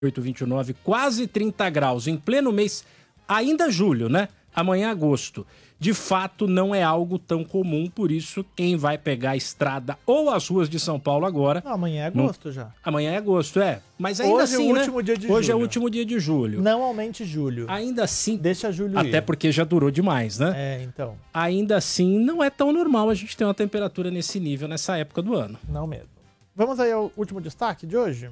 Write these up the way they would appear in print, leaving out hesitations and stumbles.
8,29, quase 30 graus, em pleno mês, ainda julho, né? Amanhã é agosto. De fato, não é algo tão comum, por isso, quem vai pegar a estrada ou as ruas de São Paulo agora... Não, amanhã é agosto já. Amanhã é agosto, mas ainda hoje assim, é o último dia de julho. Hoje é o último dia de julho. Não aumente julho. Ainda assim... Deixa julho ir. Até porque já durou demais, né? Então. Ainda assim, não é tão normal a gente ter uma temperatura nesse nível, nessa época do ano. Não mesmo. Vamos aí ao último destaque de hoje?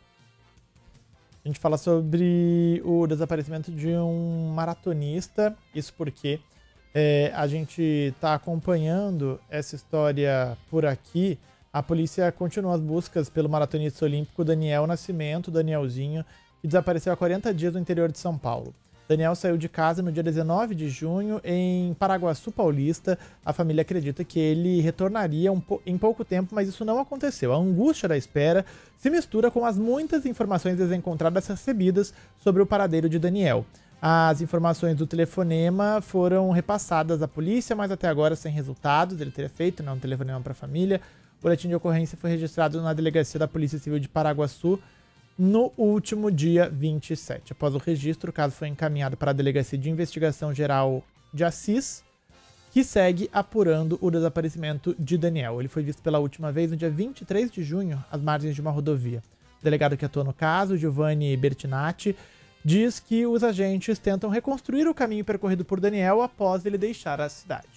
A gente fala sobre o desaparecimento de um maratonista. Isso porque a gente está acompanhando essa história por aqui. A polícia continua as buscas pelo maratonista olímpico Daniel Nascimento, Danielzinho, que desapareceu há 40 dias no interior de São Paulo. Daniel saiu de casa no dia 19 de junho em Paraguaçu Paulista. A família acredita que ele retornaria em pouco tempo, mas isso não aconteceu. A angústia da espera se mistura com as muitas informações desencontradas recebidas sobre o paradeiro de Daniel. As informações do telefonema foram repassadas à polícia, mas até agora sem resultados. Ele teria feito um telefonema para a família. O boletim de ocorrência foi registrado na delegacia da Polícia Civil de Paraguaçu no último dia 27. Após o registro, o caso foi encaminhado para a Delegacia de Investigação Geral de Assis, que segue apurando o desaparecimento de Daniel. Ele foi visto pela última vez no dia 23 de junho, às margens de uma rodovia. O delegado que atua no caso, Giovanni Bertinatti, diz que os agentes tentam reconstruir o caminho percorrido por Daniel após ele deixar a cidade.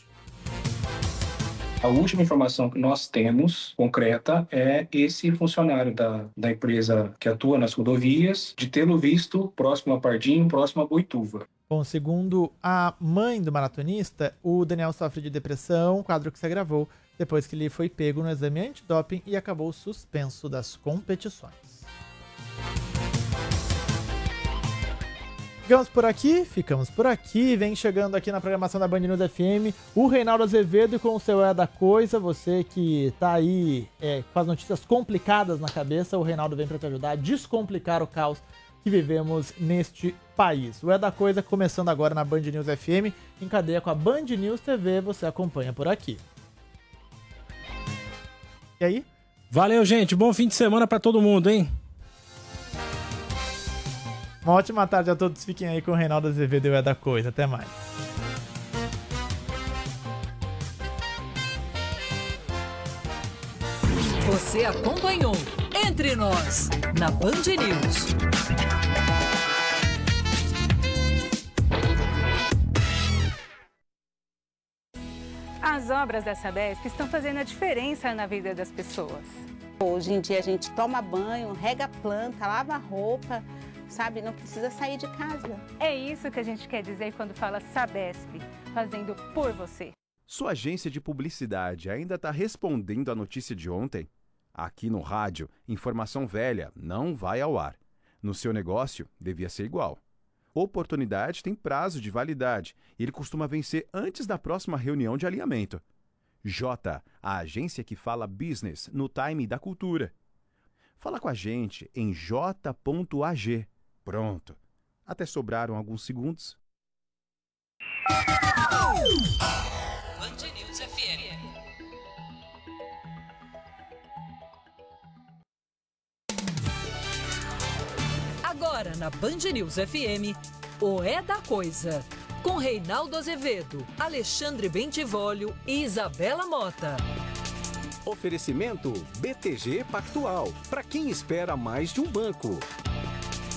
A última informação que nós temos, concreta, é esse funcionário da empresa que atua nas rodovias, de tê-lo visto próximo a Pardinho, próximo a Boituva. Bom, segundo a mãe do maratonista, o Daniel sofre de depressão, quadro que se agravou depois que ele foi pego no exame antidoping e acabou suspenso das competições. Ficamos por aqui. Vem chegando aqui na programação da Band News FM o Reinaldo Azevedo com o seu É da Coisa. Você que tá aí com as notícias complicadas na cabeça, o Reinaldo vem para te ajudar a descomplicar o caos que vivemos neste país. O É da Coisa começando agora na Band News FM, em cadeia com a Band News TV, você acompanha por aqui. E aí? Valeu, gente. Bom fim de semana para todo mundo, hein? Uma ótima tarde a todos. Fiquem aí com o Reinaldo Azevedo e o É da Coisa. Até mais. Você acompanhou Entre Nós, na Band News. As obras da Sabesp estão fazendo a diferença na vida das pessoas. Hoje em dia a gente toma banho, rega a planta, lava a roupa, sabe? Não precisa sair de casa. É isso que a gente quer dizer quando fala Sabesp, fazendo por você. Sua agência de publicidade ainda está respondendo à notícia de ontem? Aqui no rádio, informação velha não vai ao ar. No seu negócio, devia ser igual. Oportunidade tem prazo de validade e ele costuma vencer antes da próxima reunião de alinhamento. J, a agência que fala business no time da cultura. Fala com a gente em j.ag. Pronto. Até sobraram alguns segundos. Band News FM. Agora na Band News FM, o É da Coisa. Com Reinaldo Azevedo, Alexandre Bentivolio e Isabela Mota. Oferecimento BTG Pactual. Para quem espera mais de um banco.